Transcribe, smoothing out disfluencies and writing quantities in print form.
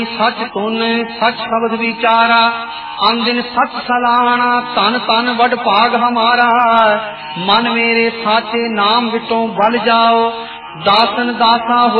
सच तुन सच शब्द विचारा, अन दिन सच सलाहना, तन तन वड भाग हमारा। मन मेरे साचे नाम विटों बल जाओ, दासन दासा